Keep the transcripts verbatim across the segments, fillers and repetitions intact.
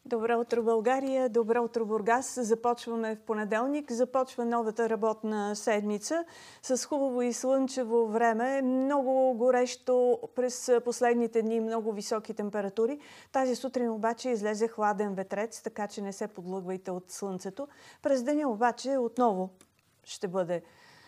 Добро утро, България! Добро утро, Бургас! Започваме в понеделник. Започва новата работна седмица с хубаво и слънчево време. Много горещо през последните дни, много високи температури. Тази сутрин обаче излезе хладен ветрец, така че не се подлъгвайте от слънцето. През деня обаче отново ще бъде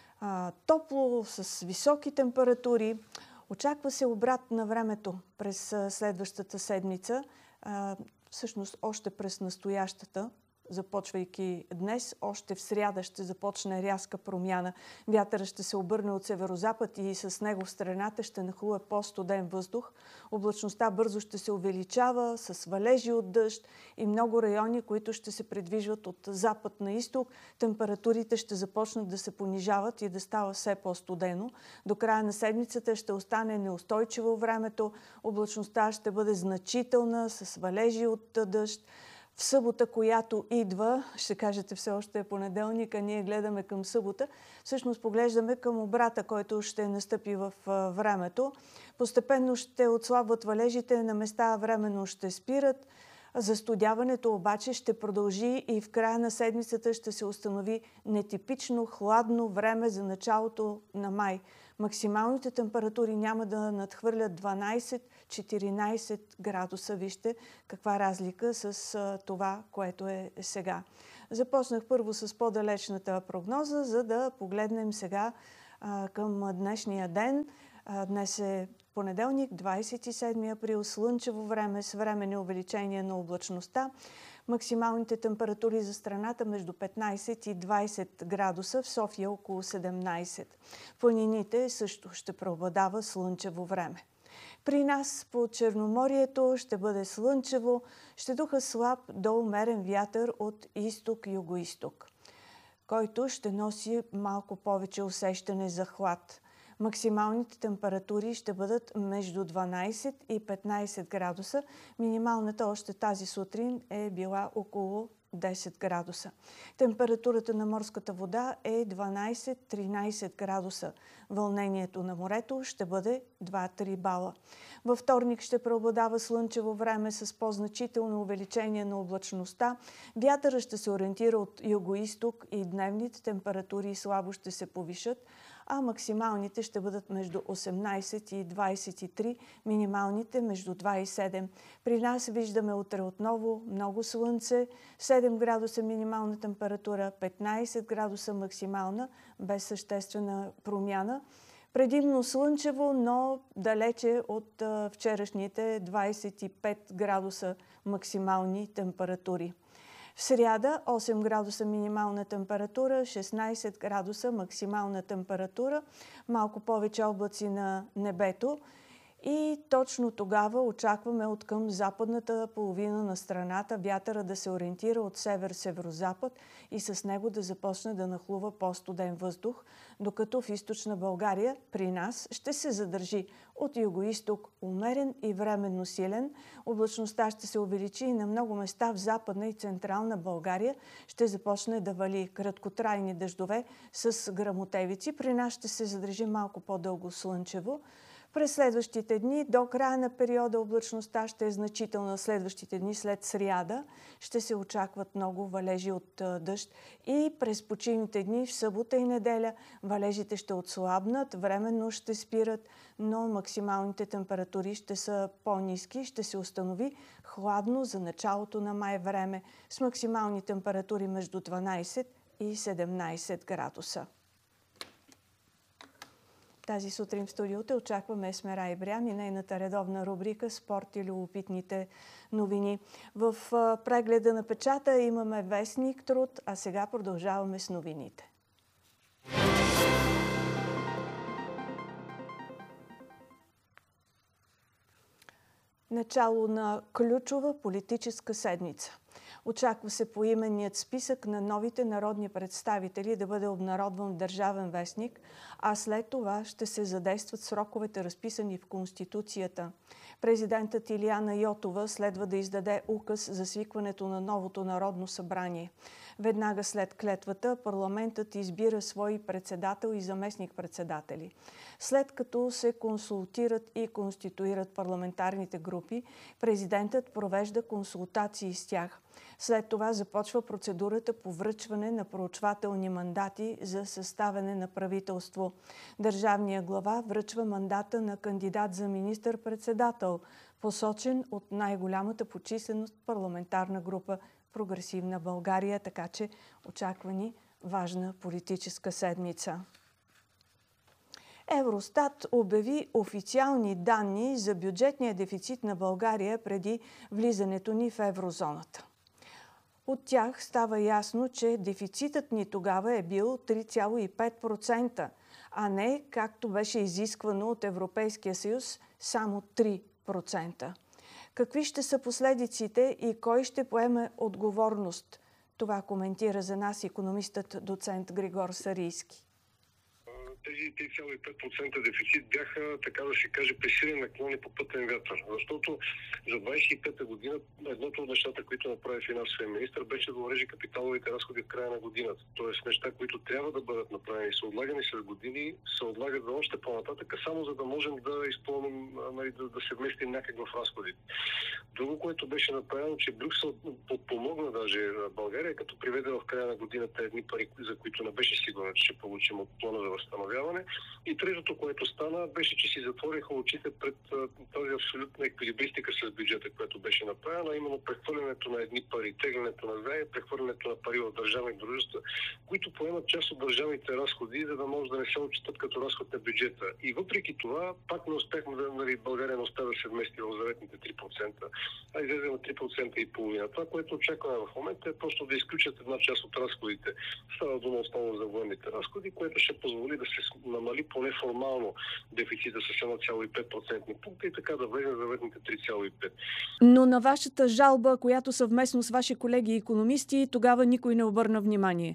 а, топло, с високи температури. Очаква се обрат на времето през следващата седмица. А, Всъщност, още през настоящата, започвайки днес, още в сряда ще започне рязка промяна. Вятърът ще се обърне от северозапад и с него в страната ще нахлуе по-студен въздух. Облачността бързо ще се увеличава с валежи от дъжд и много райони, които ще се придвижват от запад на изток. Температурите ще започнат да се понижават и да става все по-студено. До края на седмицата ще остане неустойчиво времето. Облачността ще бъде значителна с валежи от дъжд. В събота, която идва, ще кажете все още е понеделник, а ние гледаме към събота, всъщност поглеждаме към обрата, който ще настъпи в времето. Постепенно ще отслабват валежите, на места временно ще спират. Застудяването обаче ще продължи и в края на седмицата ще се установи нетипично хладно време за началото на май. Максималните температури няма да надхвърлят дванайсет-четиринайсет градуса. Вижте каква разлика с това, което е сега. Започнах първо с по-далечната прогноза, за да погледнем сега а, към днешния ден. А, днес е понеделник, двайсет и седми април, слънчево време с временни увеличение на облачността. Максималните температури за страната между петнайсет и двайсет градуса, в София около седемнайсет. В планините също ще преобладава слънчево време. При нас по Черноморието ще бъде слънчево, ще духа слаб до умерен вятър от изток-югоизток, който ще носи малко повече усещане за хлад. Максималните температури ще бъдат между дванайсет и петнайсет градуса. Минималната още тази сутрин е била около десет градуса. Температурата на морската вода е дванайсет-тринайсет градуса. Вълнението на морето ще бъде два-три бала. Във вторник ще преобладава слънчево време с по-значително увеличение на облачността. Вятърът ще се ориентира от югоизток и дневните температури слабо ще се повишат, а максималните ще бъдат между осемнайсет и двайсет и три, минималните между два и седем. При нас виждаме утре отново много слънце, седем градуса минимална температура, петнайсет градуса максимална, без съществена промяна. Предимно слънчево, но далече от а, вчерашните двайсет и пет градуса максимални температури. В сряда осем градуса минимална температура, шестнайсет градуса максимална температура, малко повече облаци на небето. И точно тогава очакваме от към западната половина на страната вятъра да се ориентира от север-северозапад и с него да започне да нахлува по-студен въздух, докато в източна България при нас ще се задържи от югоизток умерен и временно силен. Облачността ще се увеличи и на много места в западна и централна България ще започне да вали краткотрайни дъждове с гръмотевици. При нас ще се задържи малко по-дълго слънчево. През следващите дни, до края на периода, облачността ще е значителна. Следващите дни, след сряда, ще се очакват много валежи от дъжд. И през почивните дни, в събота и неделя, валежите ще отслабнат, временно ще спират, но максималните температури ще са по-ниски. Ще се установи хладно за началото на май време, с максимални температури между дванайсет и седемнайсет градуса. Тази сутрин в студиото очакваме Есмера Ибрян и нейната редовна рубрика «Спорт и любопитните новини». В прегледа на печата имаме вестник Труд, а сега продължаваме с новините. Начало на ключова политическа седмица. Очаква се поименният списък на новите народни представители да бъде обнародван в Държавен вестник, а след това ще се задействат сроковете, разписани в Конституцията. Президентът Илияна Йотова следва да издаде указ за свикването на новото Народно събрание. Веднага след клетвата парламентът избира свой председател и заместник-председатели. След като се консултират и конституират парламентарните групи, президентът провежда консултации с тях. След това започва процедурата по връчване на проучвателни мандати за съставяне на правителство. Държавният глава връчва мандата на кандидат за министър-председател, посочен от най-голямата по численост парламентарна група Прогресивна България, така че очаква ни важна политическа седмица. Евростат обяви официални данни за бюджетния дефицит на България преди влизането ни в еврозоната. От тях става ясно, че дефицитът ни тогава е бил три цяло и пет процента, а не, както беше изисквано от Европейския съюз, само три процента. Какви ще са последиците и кой ще поеме отговорност? Това коментира за нас икономистът доцент Григор Сарийски. Тези три цяло и пет процента дефицит бяха, така да се каже, пресилени наклони по пътен вятър. Защото за двадесет и пета година едното от нещата, които направи финансовия министр, беше да уреже капиталовите разходи в края на годината. Тоест неща, които трябва да бъдат направени, са отлагани след години, се отлагат за още по-нататък, само за да можем да изпълним, нали, да, да се вместим някак в разходите. Друго, което беше направено, че Брюксел подпомогна даже България, като приведе в края на годината едни пари, за които не беше сигурен, че ще получим от плана за възстановяване. И третото, което стана, беше, че си затвориха очите пред тази абсолютна еквилибристика с бюджета, която беше направена, именно прехвърлянето на едни пари, теглянето на заем, прехвърлянето на пари в държавни дружества, които поемат част от държавните разходи, за да може да не се отчитат като разход на бюджета. И въпреки това, пак не успяхме да, нали, България не успя да се вмести в заветните три процента, а излезе на три процента и половина. Това, което очакваме в момента, е просто да изключат една част от разходите. Става дума основно за военните разходи, което ще позволи да се намали поне формално дефицита с едно цяло и пет процентни пункта и така да влезе на заветните три цяло и пет. Но на вашата жалба, която съвместно с ваши колеги икономисти, тогава никой не обърна внимание.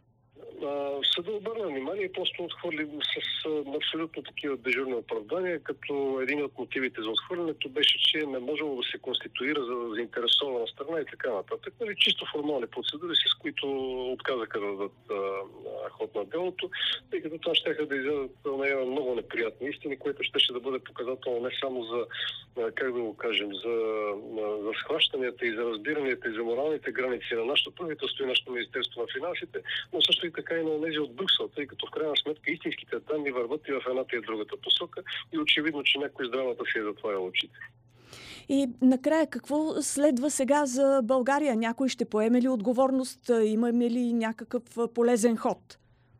Съда обърна внимание и просто отхвърли с абсолютно такива дежурни оправдания, като един от мотивите за отхвърлянето беше, че не можело да се конституира за заинтересована страна и така нататък. Нали, чисто формални процедури, с които отказаха да дадат ход на делото, тъй като това ще да излязат много неприятни истини, което ще да бъде показателно не само за, как да го кажем, за, за схващанията и за разбиранията и за моралните граници на нашето правителство и нашето Министерство на финансите, но също и така и на тези от Брюксел, тъй като в крайна сметка истинските данни върват и в едната и в другата посока и очевидно, че някой здравата си е затварял очите. И накрая, какво следва сега за България? Някой ще поеме ли отговорност? Имаме ли някакъв полезен ход?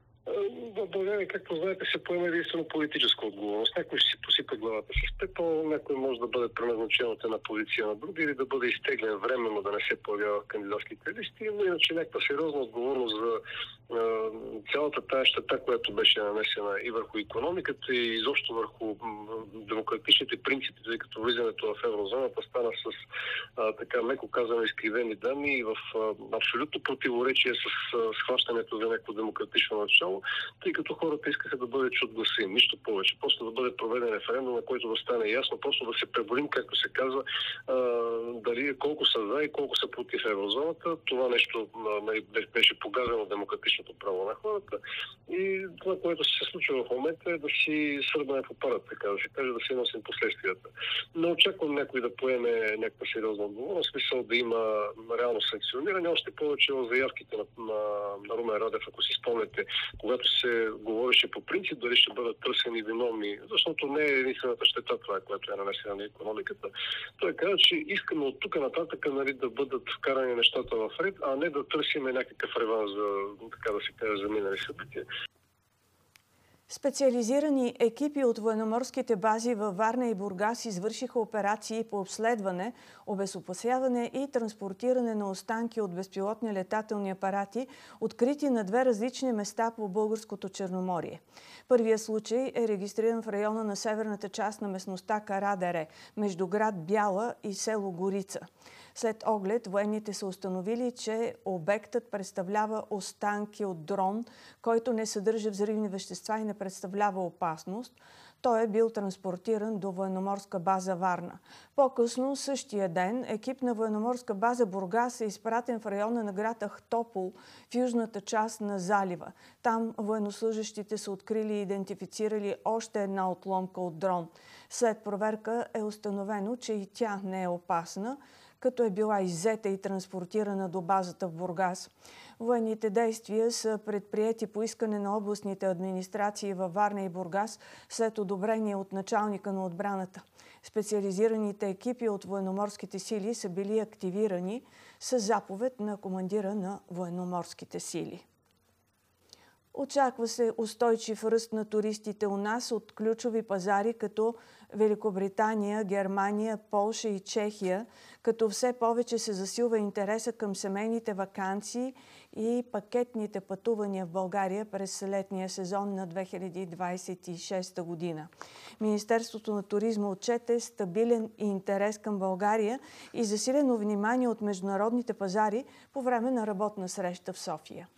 В България, както знаете, се поема единствено политическа отговорност. Някой ще си посипа главата с пепел, някой може да бъде преназначен от една позиция на друга или да бъде изтеглен временно, да не се появява в кандидатските листи, но иначе някаква сериозна отговорност за е, цялата тая щета, която беше нанесена и върху икономиката, и изобщо върху демократичните принципи, тъй като влизането в еврозоната стана с е, така меко казано изкривени данни и в е, абсолютно противоречие с е, схващането за някакво демократично начало, тъй като хората искаха да бъде чут гласа им, нищо повече. Просто да бъде проведен референдум, на който да стане ясно, просто да се преборим, както се казва, а, дали колко са за и колко са против еврозоната. Това нещо а, беше погазено демократичното право на хората. И това, което се случва в момента, е да си сърбаме по парата, така да се каже, да си носим последствията. Не очаквам някой да поеме някаква сериозна отговорност, смисъл да има реално санкциониране, още повече в заявките на, на, на Румен Радев, ако си спомняте, когато се говореше по принцип дали ще бъдат търсени виновни, защото не е единствената щета това, която е нанесена на икономиката. Той каза, че искаме от тук нататък, нали, да бъдат вкарани нещата в ред, а не да търсиме някакъв реванс за, така да се каже, за минали събития. Специализирани екипи от военноморските бази във Варна и Бургас извършиха операции по обследване, обезопасяване и транспортиране на останки от безпилотни летателни апарати, открити на две различни места по българското Черноморие. Първият случай е регистриран в района на северната част на местността Карадере, между град Бяла и село Горица. След оглед, военните са установили, че обектът представлява останки от дрон, който не съдържа взривни вещества и не представлява опасност. Той е бил транспортиран до военноморска база Варна. По-късно, същия ден, екип на военноморска база Бургас е изпратен в района на град Ахтопол, в южната част на залива. Там военнослужащите са открили и идентифицирали още една отломка от дрон. След проверка е установено, че и тя не е опасна, като е била иззета и транспортирана до базата в Бургас. Военните действия са предприети по искане на областните администрации във Варна и Бургас след одобрение от началника на отбраната. Специализираните екипи от военноморските сили са били активирани с заповед на командира на военноморските сили. Очаква се устойчив ръст на туристите у нас от ключови пазари като Великобритания, Германия, Полша и Чехия, като все повече се засилва интереса към семейните ваканции и пакетните пътувания в България през летния сезон на две хиляди двадесет и шеста година. Министерството на туризма отчете стабилен интерес към България и засилено внимание от международните пазари по време на работна среща в София.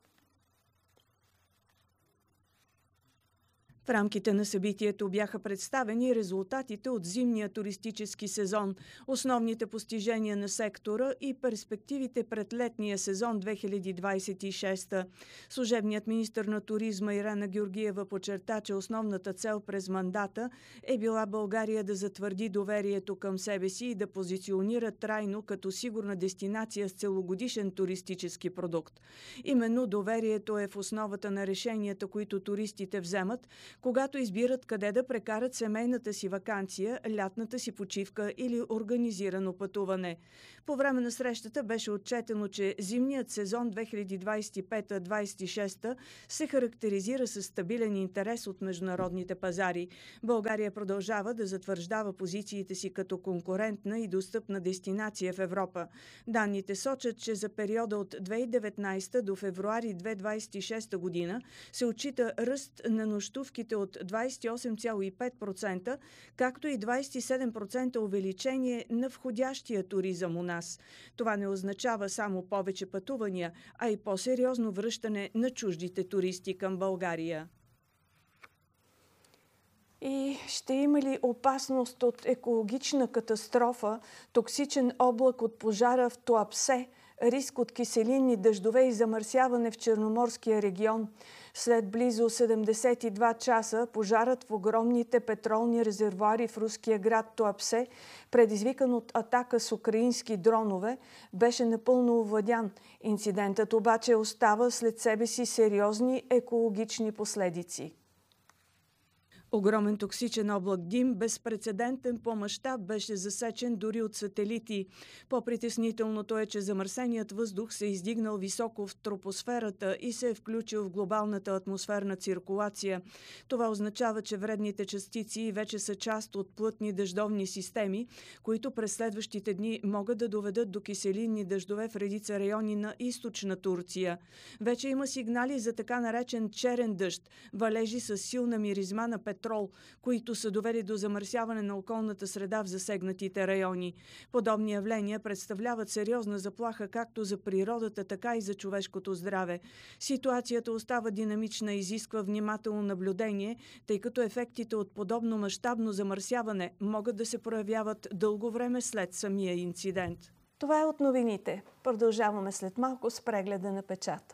В рамките на събитието бяха представени резултатите от зимния туристически сезон, основните постижения на сектора и перспективите пред летния сезон две хиляди двадесет и шеста. Служебният министър на туризма Ирена Георгиева подчерта, че основната цел през мандата е била България да затвърди доверието към себе си и да позиционира трайно като сигурна дестинация с целогодишен туристически продукт. Именно доверието е в основата на решенията, които туристите вземат, когато избират къде да прекарат семейната си ваканция, лятната си почивка или организирано пътуване. По време на срещата беше отчетено, че зимният сезон две хиляди двадесет и пета - двадесет и шеста се характеризира с стабилен интерес от международните пазари. България продължава да затвърждава позициите си като конкурентна и достъпна дестинация в Европа. Данните сочат, че за периода от две хиляди и деветнадесета до февруари две хиляди двадесет и шеста година се отчита ръст на нощувките от двадесет и осем цяло и пет процента, както и двадесет и седем процента увеличение на входящия туризъм у нас. Това не означава само повече пътувания, а и по-сериозно връщане на чуждите туристи към България. И ще има ли опасност от екологична катастрофа, токсичен облак от пожара в Туапсе, риск от киселинни дъждове и замърсяване в Черноморския регион? След близо седемдесет и два часа пожарът в огромните петролни резервоари в руския град Туапсе, предизвикан от атака с украински дронове, беше напълно овладян. Инцидентът обаче остава след себе си сериозни екологични последици. Огромен токсичен облак дим, безпрецедентен по мащаб, беше засечен дори от сателити. По-притеснителното е, че замърсеният въздух се е издигнал високо в тропосферата и се е включил в глобалната атмосферна циркулация. Това означава, че вредните частици вече са част от плътни дъждовни системи, които през следващите дни могат да доведат до киселинни дъждове в редица райони на източна Турция. Вече има сигнали за така наречен черен дъжд, валежи с силна миризма на петрол, петрол, които са довели до замърсяване на околната среда в засегнатите райони. Подобни явления представляват сериозна заплаха както за природата, така и за човешкото здраве. Ситуацията остава динамична и изисква внимателно наблюдение, тъй като ефектите от подобно мащабно замърсяване могат да се проявяват дълго време след самия инцидент. Това е от новините. Продължаваме след малко с прегледа на печата.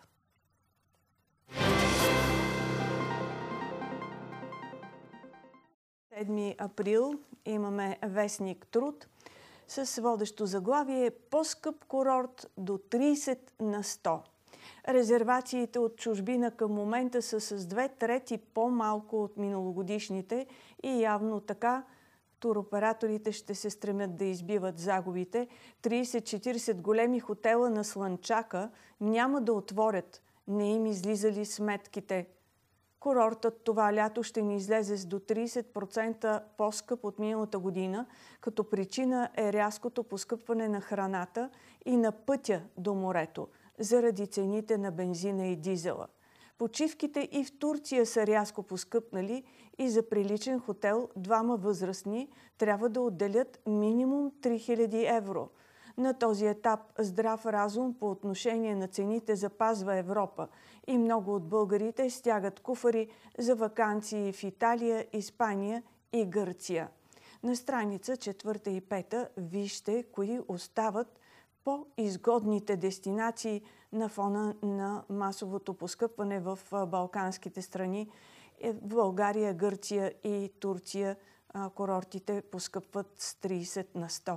седми април имаме вестник Труд с водещо заглавие "По-скъп курорт до тридесет на сто". Резервациите от чужбина към момента са с две трети по-малко от миналогодишните и явно така туроператорите ще се стремят да избиват загубите. тридесет-четиридесет големи хотела на Слънчака няма да отворят, не им излизали сметките. Курортът това лято ще ни излезе с до тридесет процента по-скъп от миналата година, като причина е рязкото поскъпване на храната и на пътя до морето, заради цените на бензина и дизела. Почивките и в Турция са рязко поскъпнали и за приличен хотел двама възрастни трябва да отделят минимум три хиляди евро. На този етап здрав разум по отношение на цените запазва Европа и много от българите стягат куфари за ваканции в Италия, Испания и Гърция. На страница четвърта и пета вижте кои остават по-изгодните дестинации на фона на масовото поскъпване в балканските страни. В България, Гърция и Турция курортите поскъпват с трийсет на сто.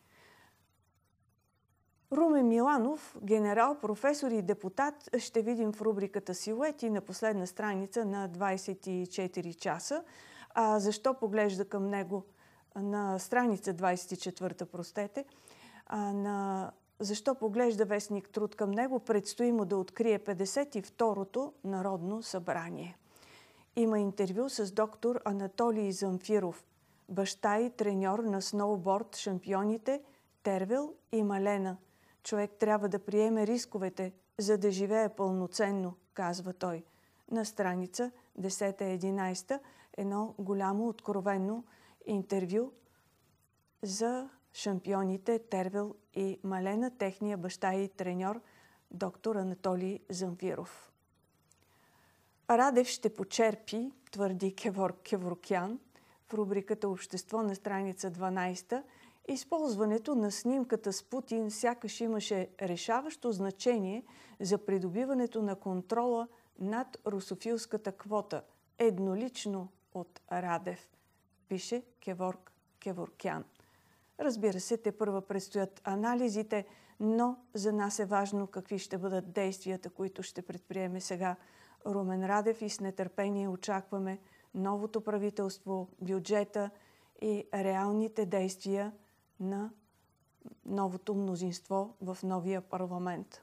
Румен Миланов, генерал, професор и депутат, ще видим в рубриката Силуети на последна страница на двайсет и четири часа. А защо поглежда към него на страница двайсет и четвърта, простете, а на защо поглежда вестник Труд към него, предстои му да открие петдесет и второто Народно събрание. Има интервю с доктор Анатолий Замфиров, баща и треньор на сноуборд шампионите Тервел и Малена. Човек трябва да приеме рисковете, за да живее пълноценно, казва той. На страница десета-единайсета едно голямо откровенно интервю за шампионите Тервел и Малена, техния баща и треньор доктор Анатолий Замфиров. Радев ще почерпи, твърди Геворг Геворгян в рубриката Общество на страница дванайсета, използването на снимката с Путин сякаш имаше решаващо значение за придобиването на контрола над русофилската квота, еднолично от Радев, пише Геворг Геворгян. Разбира се, те първа предстоят анализите, но за нас е важно какви ще бъдат действията, които ще предприеме сега Румен Радев и с нетърпение очакваме новото правителство, бюджета и реалните действия на новото мнозинство в новия парламент.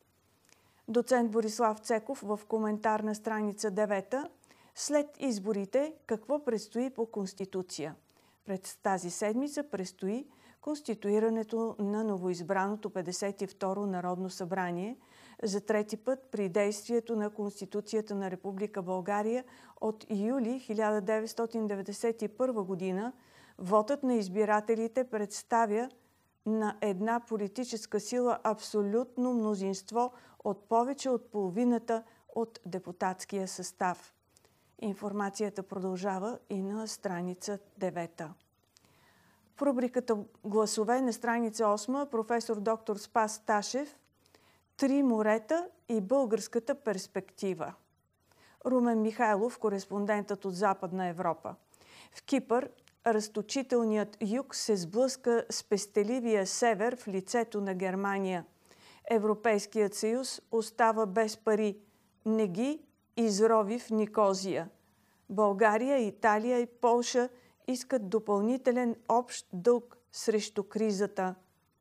Доцент Борислав Цеков в коментар на страница девета: след изборите какво предстои по Конституция? Пред тази седмица предстои конституирането на новоизбраното петдесет и второ Народно събрание. За трети път при действието на Конституцията на Република България от юли хиляда деветстотин деветдесет и първа година вотът на избирателите представя на една политическа сила абсолютно мнозинство от повече от половината от депутатския състав. Информацията продължава и на страница девета. В рубриката Гласове на страница осма професор доктор Спас Ташев: Три морета и българската перспектива. Румен Михайлов, кореспондентът от Западна Европа. В Кипър разточителният юг се сблъска с пестеливия север в лицето на Германия. Европейският съюз остава без пари. Не ги изрови в Никозия. България, Италия и Полша искат допълнителен общ дълг срещу кризата.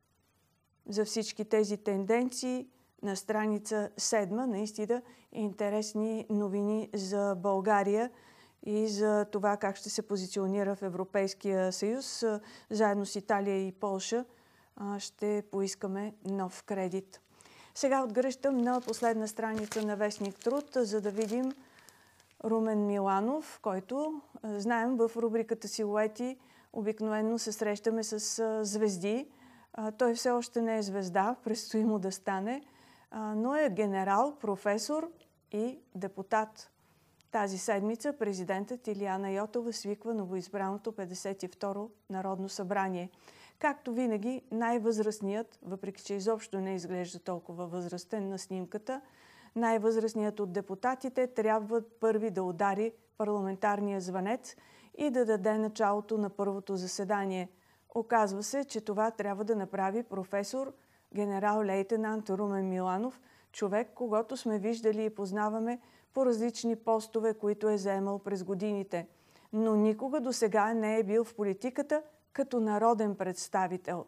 За всички тези тенденции на страница седма наистина интересни новини за България и за това как ще се позиционира в Европейския съюз. Заедно с Италия и Полша ще поискаме нов кредит. Сега отгръщам на последна страница на вестник Труд, за да видим Румен Миланов, който, знаем, в рубриката Силуети обикновено се срещаме с звезди. Той все още не е звезда, предстои му да стане, но е генерал, професор и депутат. Тази седмица президентът Илияна Йотова свиква новоизбраното петдесет и второ Народно събрание. Както винаги, най-възрастният, въпреки че изобщо не изглежда толкова възрастен на снимката, най-възрастният от депутатите трябва първи да удари парламентарния звънец и да даде началото на първото заседание. Оказва се, че това трябва да направи професор генерал-лейтенант Румен Миланов, човек, когото сме виждали и познаваме по различни постове, които е заемал през годините. Но никога досега не е бил в политиката като народен представител.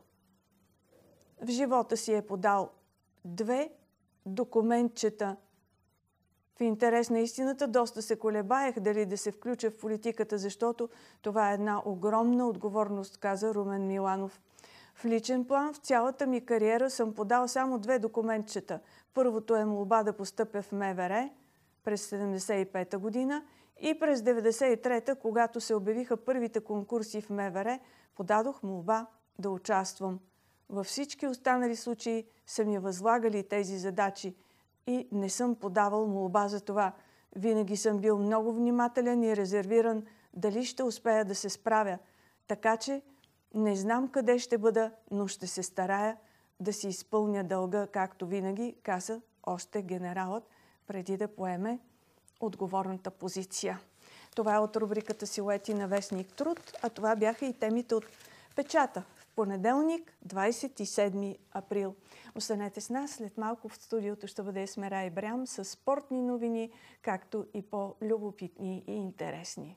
В живота си е подал две документчета. В интерес на истината доста се колебаех дали да се включа в политиката, защото това е една огромна отговорност, каза Румен Миланов. В личен план в цялата ми кариера съм подал само две документчета. Първото е молба да постъпя в МВР през седемдесет и пета година и през деветдесет и трета, когато се обявиха първите конкурси в МВР, подадох молба да участвам. Във всички останали случаи са ми възлагали тези задачи и не съм подавал молба за това. Винаги съм бил много внимателен и резервиран дали ще успея да се справя. Така че не знам къде ще бъда, но ще се старая да си изпълня дълга, както винаги, каза още генералът, преди да поеме отговорната позиция. Това е от рубриката Силуети на вестник Труд, а това бяха и темите от печата в понеделник, двадесет и седми април. Останете с нас, след малко в студиото ще бъде Есмера Ибрям с спортни новини, както и по-любопитни и интересни.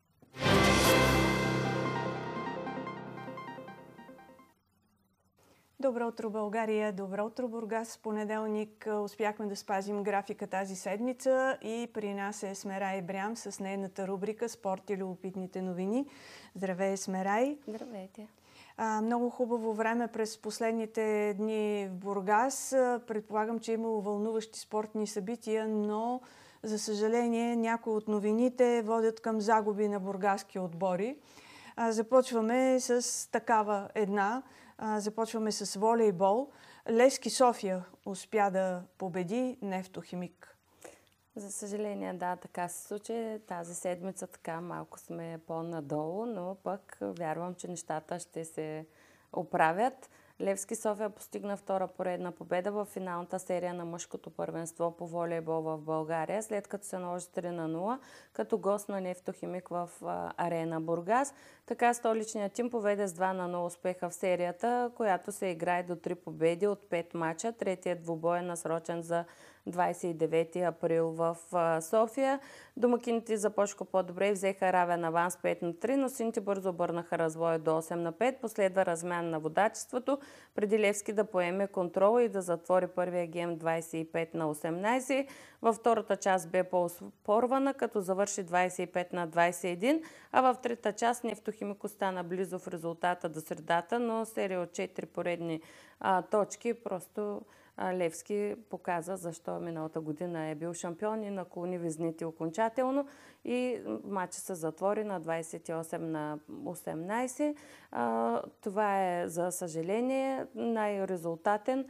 Добро утро, България! Добро утро, Бургас! В понеделник успяхме да спазим графика тази седмица и при нас е Есмера Ибрям с нейната рубрика Спорт и любопитните новини. Здравей, Есмерай! Здравейте! А, много хубаво време през последните дни в Бургас. Предполагам, че е имало вълнуващи спортни събития, но за съжаление някои от новините водят към загуби на бургаски отбори. А, започваме с такава една. А, започваме с волейбол. Левски София успя да победи Нефтохимик. За съжаление, да, така се случи. Тази седмица така малко сме по-надолу, но пък вярвам, че нещата ще се оправят. Левски София постигна втора поредна победа в финалната серия на мъжкото първенство по волейбол в България, след като се наложи три на нула, като гост на Нефтохимик в а, арена Бургас. Така столичният тим поведе с два на нула успеха в серията, която се играе до три победи от пет мача. Третият двубой е насрочен за двадесет и девети април в София. Домакините започнаха по-добре и взеха равен аванс пет на три, но сините бързо обърнаха развоя до осем на пет. Последва размяна на водачеството, преди Левски да поеме контрола и да затвори първия гейм двадесет и пет на осемнадесет. Във втората част бе по-спорвана, като завърши двадесет и пет на двадесет и един, а в трета част Нефтохимик остана близо в резултата до средата, но серия от четири поредни а, точки просто Левски показа защо миналата година е бил шампион и наклони везните окончателно и матчът се затвори на двадесет и осем на осемнадесет. Това е, за съжаление, най-резултатен.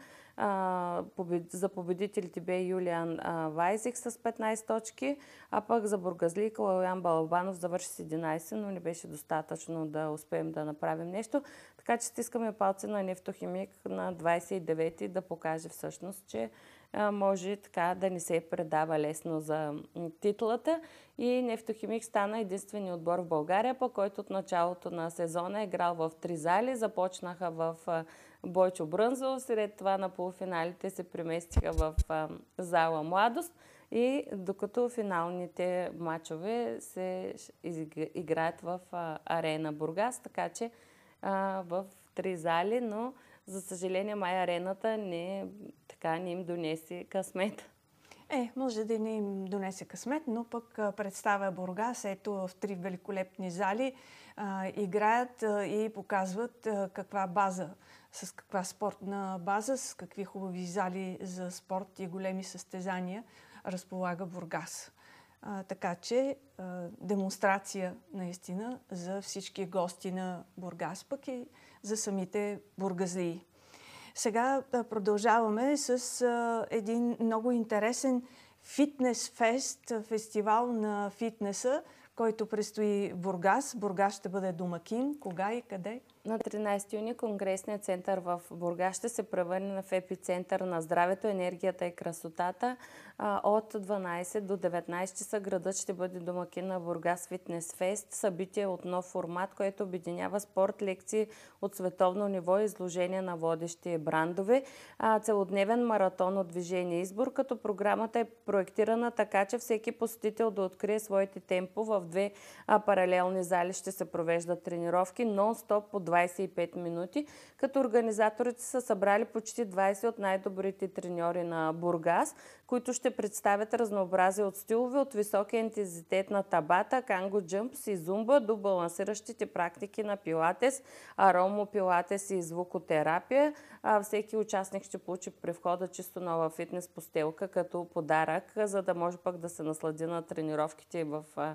За победителите бе Юлиан Вайзик с петнадесет точки, а пък за бургазлийка Лоян Балабанов завърши с единадесет, но не беше достатъчно да успеем да направим нещо. Така че стискаме палци на Нефтохимик на двадесет и девети да покаже всъщност, че може така да не се предава лесно за титлата. И Нефтохимик стана единственият отбор в България, по който от началото на сезона е играл в три зали. Започнаха в Бойчо Брънзо, след това на полуфиналите се преместиха в зала Младост и докато финалните матчове се играят в арена Бургас, така че в три зали, но за съжаление май арената не, така, не им донесе късмет. Е, може да не им донесе късмет, но пък представя Бургас, ето в три великолепни зали а, играят а, и показват а, каква база, с каква спортна база, с какви хубави зали за спорт и големи състезания разполага Бургас. А, така че а, демонстрация наистина за всички гости на Бургас, пък и за самите бургазлии. Сега а, продължаваме с а, един много интересен фитнес фест, фестивал на фитнеса, който предстои в Бургас. Бургас ще бъде домакин. Кога и къде? На тринадесети юни Конгресният център в Бургас ще се превърне в епицентър на здравето, енергията и красотата. От дванадесет до деветнадесет часа градът ще бъде домакин на Бургас Фитнес Фест. Събитие от нов формат, което обединява спорт, лекции от световно ниво и изложения на водещи брандове. Целодневен маратон от движение избор, като програмата е проектирана така, че всеки посетител да открие своите темпо. В две паралелни зали ще се провеждат тренировки нон-стоп по двадесет и пет минути, като организаторите са събрали почти двадесет от най-добрите треньори на Бургас, които ще представят разнообразие от стилове, от високия интензитет на табата, канго джъмпс и зумба до балансиращите практики на пилатес, аромопилатес и звукотерапия. Всеки участник ще получи при входа чисто нова фитнес постелка като подарък, за да може пък да се наслади на тренировките в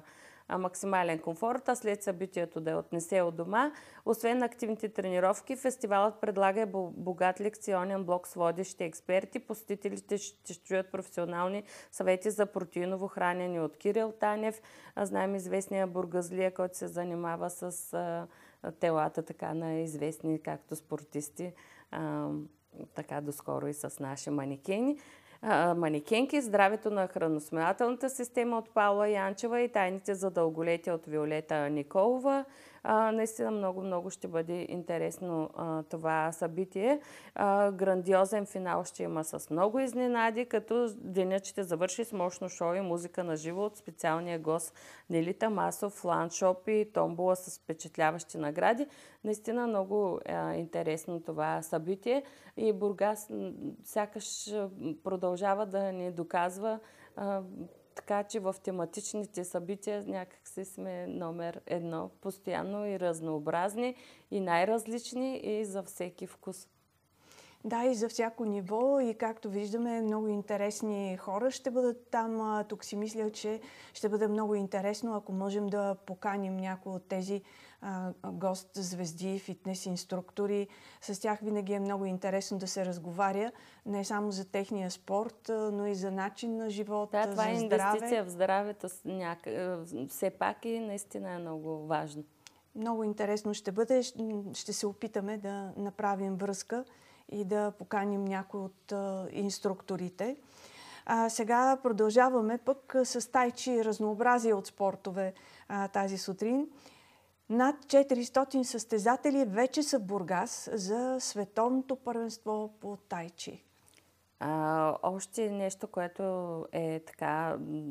а, максимален комфорт, а след събитието да я отнесе от дома. Освен активните тренировки, фестивалът предлага и богат лекционен блок с водещи експерти. Посетителите ще чуят професионални съвети за протеиново хранене от Кирил Танев, знаем известния бургазлия, който се занимава с а, телата така на известни както спортисти, а, така доскоро и с наши манекени. А, манекенки, здравето на храносмилателната система от Паула Янчева и тайните за дълголетие от Виолета Николова. А, наистина много-много ще бъде интересно а, това събитие. А, грандиозен финал ще има с много изненади, като денят ще завърши с мощно шоу и музика на живо от специалния гост Нелита Масов, ландшоп и томбола с впечатляващи награди. Наистина много а, интересно това събитие и Бургас сякаш продължава да ни доказва а, така че в тематичните събития някак си сме номер едно, постоянно и разнообразни, и най-различни, и за всеки вкус. Да, и за всяко ниво, и както виждаме, много интересни хора ще бъдат там. Тук си мисля, че ще бъде много интересно, ако можем да поканим някои от тези а, гост-звезди, фитнес-инструктори. С тях винаги е много интересно да се разговаря, не само за техния спорт, но и за начин на живот, да, това за е здраве. инвестиция в здравето, няка... все пак и наистина е много важно. Много интересно ще бъде. Ще се опитаме да направим връзка и да поканим някой от а, инструкторите. А, сега продължаваме пък с тайчи, разнообразие от спортове а, тази сутрин. Над четиристотин състезатели вече са в Бургас за световното първенство по тайчи. А, още нещо, което е така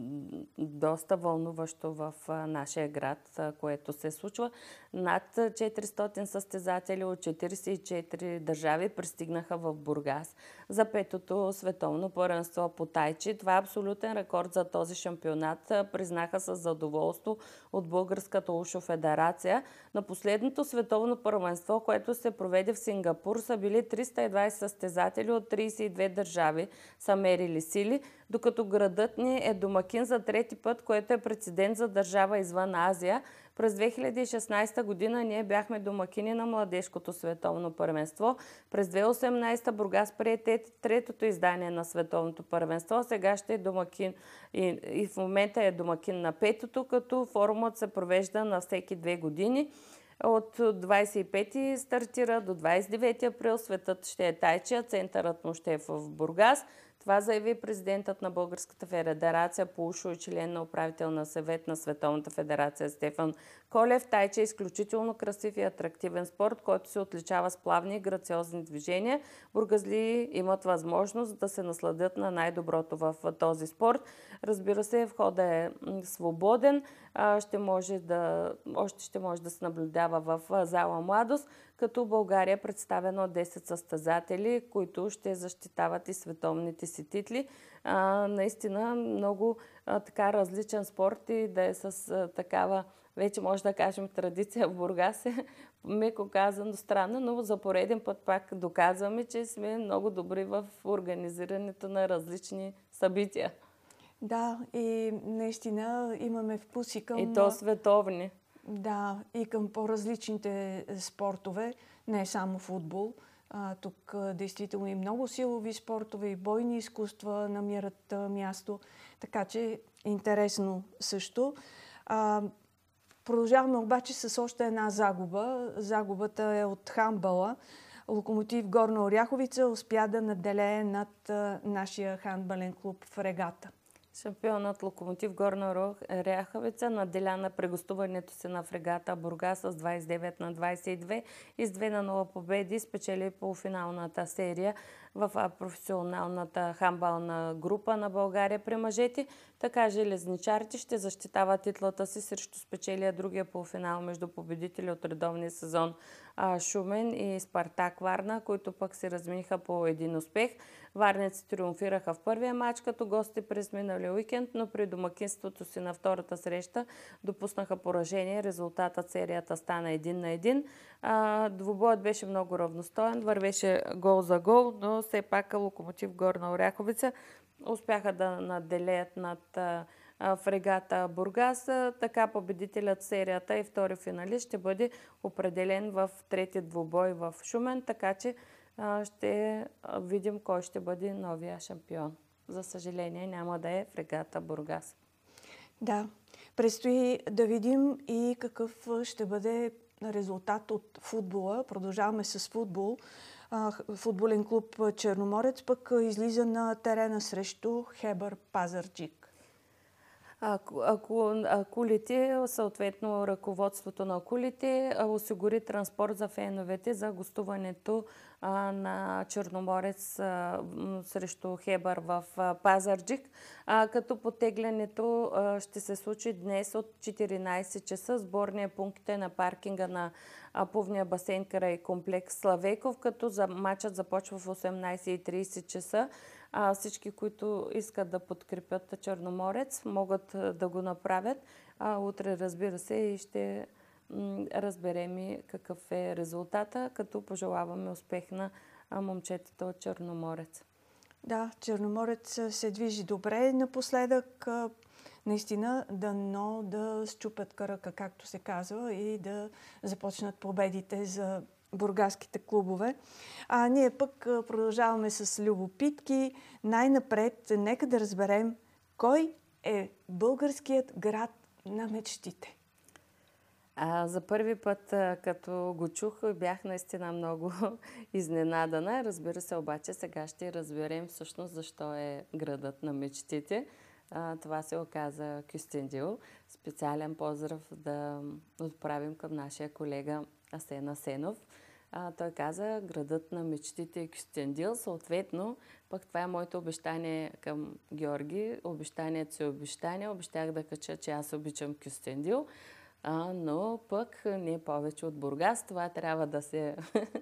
доста вълнуващо в а, нашия град, а, което се случва. Над четиристотин състезатели от четиридесет и четири държави пристигнаха в Бургас за петото световно първенство по тайчи. Това е абсолютен рекорд за този шампионат, признаха с задоволство от Българската ушо федерация. На последното световно първенство, което се проведе в Сингапур, са били триста и двадесет състезатели от тридесет и две държави са мерили сили, докато градът ни е домакин за трети път, което е прецедент за държава извън Азия. През две хиляди и шестнадесета година ние бяхме домакини на младежкото световно първенство. През две хиляди и осемнадесета Бургас прие третото издание на световното първенство. Сега ще е домакин и, и в момента е домакин на петото, като форумът се провежда на всеки две години. От двадесет и пети стартира до двадесет и девети април. Светът ще е тайчи, а центърът му ще е в Бургас. Това заяви президентът на Българската федерация по ушо и член на управителна съвет на Световната федерация Стефан Колев. Тайчи е изключително красив и атрактивен спорт, който се отличава с плавни и грациозни движения. Бургазлии имат възможност да се насладят на най-доброто в този спорт. Разбира се, входът е свободен. Ще може да, още ще може да се наблюдава в зала Младост, като България е представена от десет състезатели, които ще защитават и световните си титли. А, наистина много а, така различен спорт и да е с а, такава, вече може да кажем, традиция в Бургас е меко казано странно, но за пореден път пак доказваме, че сме много добри в организирането на различни събития. Да, и наистина имаме вкуси към... И то световни. Да, и към по-различните спортове, не само футбол. А, тук а, действително и много силови спортове, и бойни изкуства намират а, място. Така че интересно също. А, продължаваме обаче с още една загуба. Загубата е от хандбала. Локомотив Горна Оряховица успя да наделее над а, нашия хандбален клуб в Регата. Шампионът Локомотив Горна Оряховица наделя на прегостуването си на Фрегата Бургас с двадесет и девет на двадесет и две и с две на нула победи спечели полуфиналната серия в професионалната хандбална група на България при мъжете. Така железничарите ще защитават титлата си срещу спечелия другия полуфинал между победители от редовния сезон Шумен и Спартак Варна, които пък се разминиха по един успех. Варнеци триумфираха в първия матч като гости през миналия уикенд, но при домакинството си на втората среща допуснаха поражение. Резултатът серията стана един на един. Двубоят беше много равностоен, вървеше гол за гол, но все пак Локомотив Горна Оряховица успяха да наделеят над а, в регата Бургас. А, така победителят в серията и втори финалист ще бъде определен в трети двубой в Шумен, така че а, ще видим кой ще бъде новия шампион. За съжаление няма да е в регата Бургас. Да, предстои да видим и какъв ще бъде резултат от футбола. Продължаваме с футбол. Футболен клуб Черноморец пък излиза на терена срещу Хебър Пазарджик. Ако, ако Акулите, съответно ръководството на Акулите, осигури транспорт за феновете за гостуването а, на Черноморец а, срещу Хебър в а, Пазарджик, а, като потеглянето а, ще се случи днес от четиринайсет часа. Сборния пункт е на паркинга на а, плувния басейн край комплекс Славейков, като за матчът започва в осемнайсет и трийсет часа. А, всички, които искат да подкрепят Черноморец, могат да го направят. А, утре, разбира се, и ще м, разберем и какъв е резултата, като пожелаваме успех на а, момчетата от Черноморец. Да, Черноморец се движи добре напоследък. Наистина, дано да счупят кръка, както се казва, и да започнат победите за бургаските клубове. А ние пък продължаваме с любопитки. Най-напред, нека да разберем кой е българският град на мечтите. А, за първи път, а, като го чух, бях наистина много изненадана. Разбира се, обаче сега ще разберем всъщност защо е градът на мечтите. А, това се оказа Кюстендил. Специален поздрав да отправим към нашия колега Асен Асенов. А, той каза, градът на мечтите е Кюстендил. Съответно, пък това е моето обещание към Георги. Обещанието си обещание. Обещах да кача, че аз обичам Кюстендил. А, но пък не повече от Бургас. Това трябва да се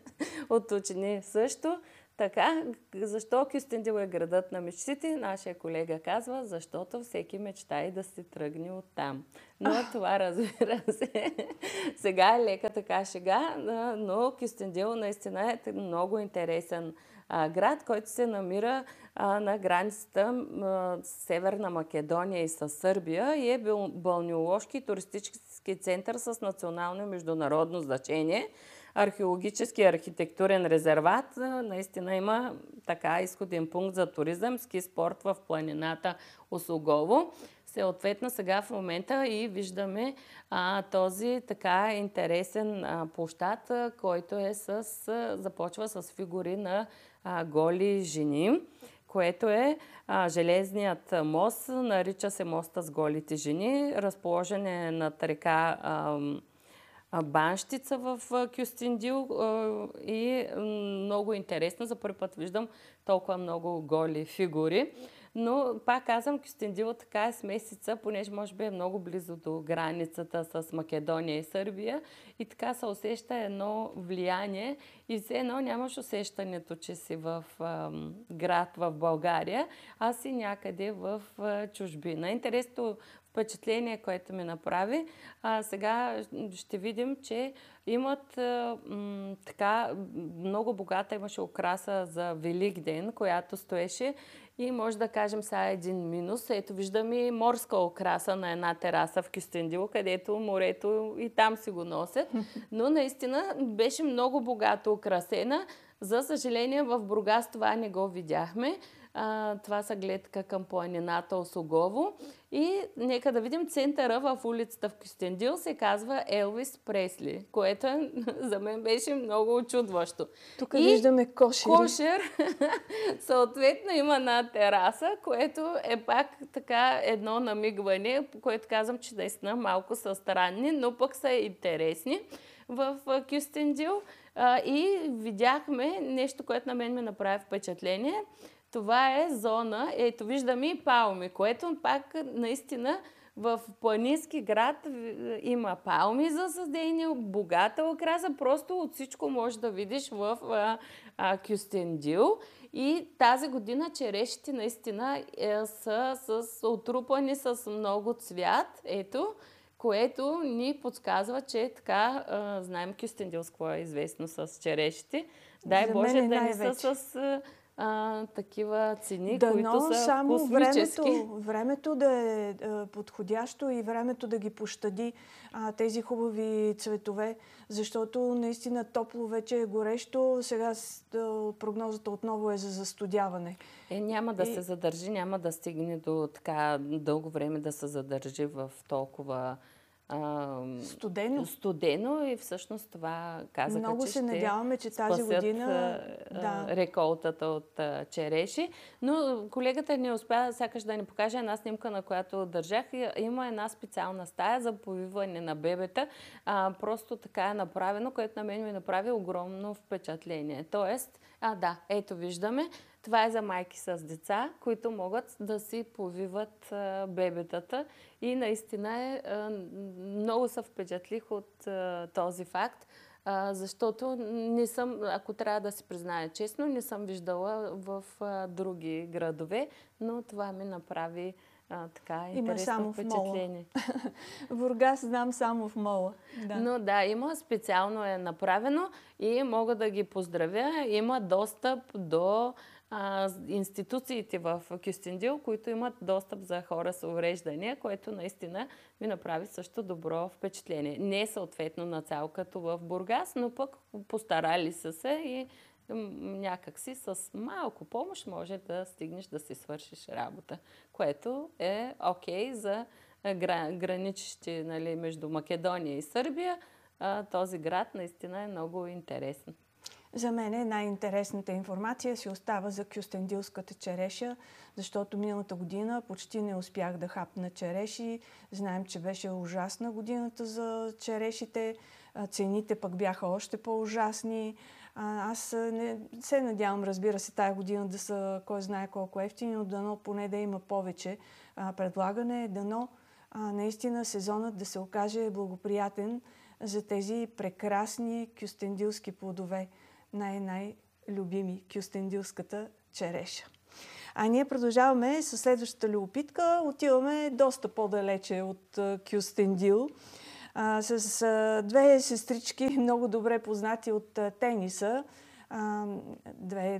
уточни също. Така, защо Кюстендил е градът на мечтите? Нашия колега казва, защото всеки мечтае да се тръгне оттам. Но това, разбира се, сега е лека така шега, но Кюстендил наистина е много интересен а, град, който се намира а, на границата а, с Северна Македония и с Сърбия и е балнеоложки туристически център с национално и международно значение. Археологически и архитектурен резерват. Наистина има така изходен пункт за туризъм, ски спорт в планината Осогово. Съответно сега в момента и виждаме а, този така интересен а, площад, а, който е с, а, започва с фигури на а, голи жени, което е а, железният мост, нарича се моста с голите жени, разположен е над река а, Банщица в Кюстендил и много интересно. За първи път виждам толкова много голи фигури. Но пак казвам, Кюстендил така е смесица, понеже може би е много близо до границата с Македония и Сърбия и така се усеща едно влияние и все едно нямаш усещането, че си в а, град в България, а си някъде в а, чужбина. Интересно впечатление, което ми направи. А, сега ще видим, че имат а, м, така много богата имаше украса за Великден, която стоеше и може да кажем сега един минус. Ето виждаме и морска украса на една тераса в Кюстендил, където морето и там си го носят. Но наистина беше много богато украсена. За съжаление в Бургас това не го видяхме. А, това са гледка към планината Осогово. И нека да видим центъра в улицата в Кюстендил се казва Елвис Пресли, което за мен беше много очудващо. Тук и виждаме кошери. Кошер съответно има на тераса, което е пак така едно намигване, което казвам, че наистина малко са странни, но пък са интересни в Кюстендил. А, и видяхме нещо, което на мен ми направи впечатление. Това е зона, ето виждаме и палми, което пак наистина в планински град има палми за създение, богата украса, просто от всичко можеш да видиш в а, а, Кюстендил. И тази година черешите наистина е, са с, отрупани с много цвят, ето, което ни подсказва, че така, а, знаем Кюстендил с какво е известно с черешите. Дай За Боже да не най-вече. са с а, такива цени, Дано които са само космически. времето, времето да е а, подходящо и времето да ги пощади а, тези хубави цветове, защото наистина топло вече е горещо, сега с, а, прогнозата отново е за застудяване. Е, няма да И... се задържи, няма да стигне до така дълго време да се задържи в толкова а, Студено. студено и всъщност това казаха, Много че се ще надяваме, че тази спасят година а, да. реколтата от а, череши. Но колегата не успя сякаш да ни покаже една снимка, на която държах. Има една специална стая за повиване на бебета. А, просто така е направено, което на мен ми направи огромно впечатление. Тоест, а да, ето виждаме, това е за майки с деца, които могат да си повиват а, бебетата. И наистина е, а, много се впечатлих от а, този факт, а, защото не съм, ако трябва да си призная честно, не съм виждала в а, други градове, но това ми направи а, така интересно впечатление. В Бургас знам само в мола. Да. Но да, има, специално е направено и мога да ги поздравя. Има достъп до а, институциите в Кюстендил, които имат достъп за хора с увреждания, което наистина ми направи също добро впечатление. Не е съответно на цяло като в Бургас, но пък постарали са се и някакси с малко помощ може да стигнеш да си свършиш работа, което е окей за граничещи, нали, между Македония и Сърбия. А, този град наистина е много интересен. За мен най-интересната информация си остава за кюстендилската череша, защото миналата година почти не успях да хапна череши. Знаем, че беше ужасна годината за черешите. Цените пък бяха още по-ужасни. Аз не се надявам, разбира се, тая година да са кой знае колко ефтини, но дано поне да има повече предлагане. Дано наистина сезонът да се окаже благоприятен за тези прекрасни кюстендилски плодове. Най-най-любими кюстендилската череша. А ние продължаваме с следващата любопитка. Отиваме доста по-далече от Кюстендил. А, с а, две сестрички, много добре познати от а, тениса. А, две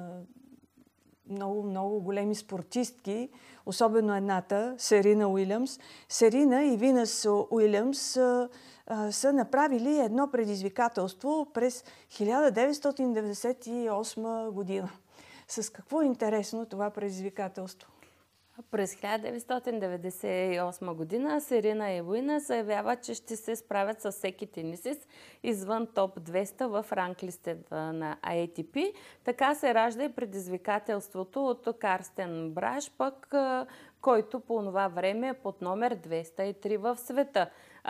много-много големи спортистки, особено едната, Серина Уилямс. Серина и Винас Уилямс а, а, са направили едно предизвикателство през хиляда деветстотин деветдесет и осма година. С какво е интересно това предизвикателство? През хиляда деветстотин деветдесет и осма година Серина и Уилямс заявяват, че ще се справят с всеки тенисист извън топ двеста в ранглистата на Ей Ти Пи. Така се ражда и предизвикателството от Карстен Браш, пък който по това време е под номер двеста и три в света.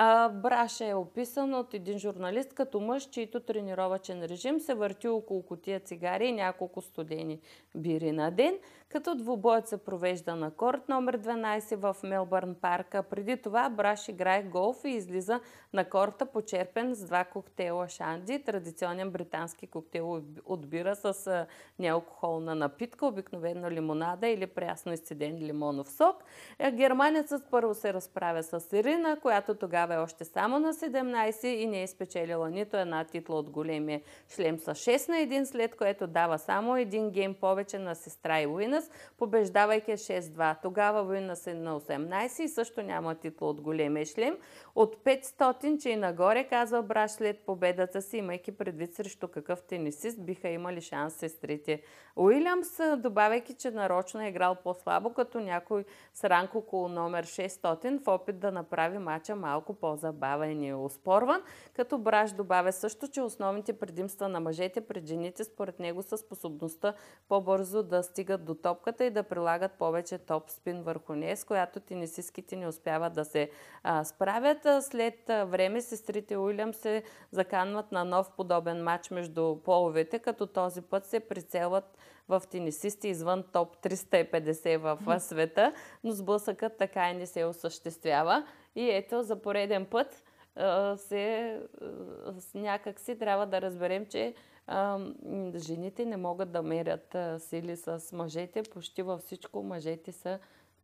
Браш е описан от един журналист като мъж, чийто тренировъчен режим се върти около кутия цигари и няколко студени бири на ден, като двубоят се провежда на корт номер дванайсет в Мелбърн парка. Преди това Браш играе голф и излиза на корта почерпен с два коктейла шанди, традиционен британски коктейл от бира с неалкохолна напитка, обикновено лимонада или прясно изцеден лимонов сок. Германецът първо се разправя с Серина, която тогава е още само на седемнайсет и не е спечелила нито една титла от големия шлем с шест на едно, след което дава само един гейм повече на сестра и Уилямс, побеждавайки шест два. Тогава Уилямс е на осемнайсет и също няма титла от големия шлем. От петстотин, че и нагоре, казва Браш след победата си, имайки предвид срещу какъв тенисист биха имали шанс сестрите. Уилямс, добавяйки, че нарочно е играл по-слабо, като някой с ранг около номер шестстотин, в опит да направи мача малко по-забавен и оспорван, като Браш добавя също, че основните предимства на мъжете пред жените според него са способността по-бързо да стигат до топката и да прилагат повече топ спин върху нея, с която тенисистките не успяват да се а, справят. След а, време сестрите Уилямс се заканват на нов подобен матч между половете, като този път се прицелват в тенисисти извън топ триста и петдесет в света, но сблъсъкът така и не се осъществява. И ето, за пореден път а, се, а, някак си трябва да разберем, че а, жените не могат да мерят а, сили с мъжете. Почти във всичко мъжете са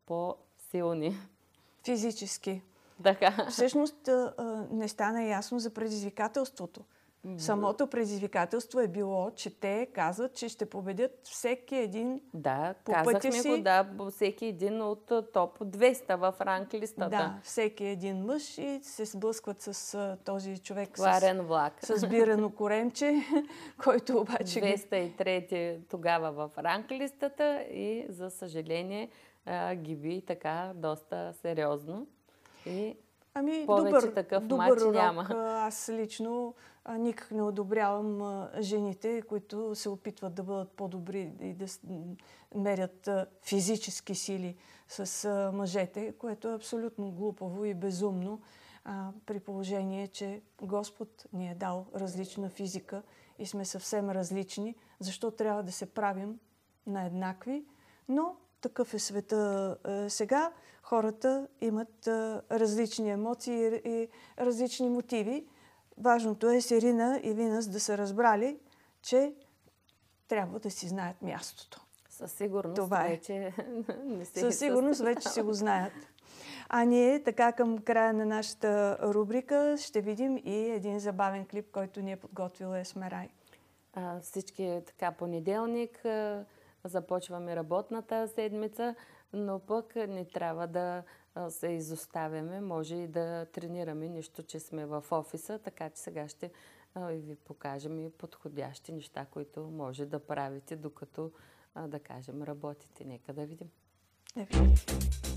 по-силни. Физически. Така. Всъщност а, не стана ясно за предизвикателството. Самото предизвикателство е било, че те казват, че ще победят всеки един Да, по пътя казахме си. го, да, всеки един от а, топ двеста в ранг листата. Да, всеки един мъж и се сблъскват с а, този човек с, Варен влак. с бирено коремче, който обаче... ги- двеста и трети тогава в ранг листата и, за съжаление, а, ги би така доста сериозно. И Ами, повече добър, такъв добър мач урок. няма. А, Аз лично а, никак не одобрявам а, жените, които се опитват да бъдат по-добри и да с- м, мерят а, физически сили с а, мъжете, което е абсолютно глупаво и безумно, а, при положение, че Господ ни е дал различна физика и сме съвсем различни. Защо трябва да се правим на еднакви? Но такъв е света а, сега. Хората имат а, различни емоции и, и различни мотиви. Важното е Сирина и Винас да са разбрали, че трябва да си знаят мястото. Със сигурност Това е. вече не се Със сигурност вече си го знаят. А ние така към края на нашата рубрика ще видим и един забавен клип, който ни е подготвила Есмерай. А, всички е така понеделник, а, започваме работната седмица, но пък не трябва да а, се изоставяме, може и да тренираме, нищо, че сме в офиса, така че сега ще а, ви покажем и подходящи неща, които може да правите, докато, а, да кажем, работите. Нека да видим. Да видим.